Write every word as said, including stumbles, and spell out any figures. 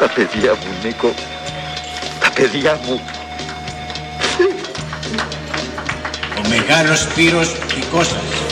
Τα παιδιά μου, Νίκο. Τα παιδιά μου. Ο μεγάλος Σπύρος δικός σας.